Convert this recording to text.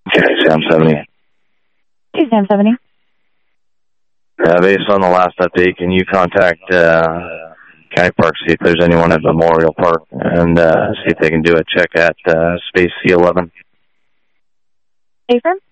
Okay, Sam 70. Hey, Sam 70. Based on the last update, can you contact County Park, see if there's anyone at Memorial Park, and see if they can do a check at Space C11? Affirm?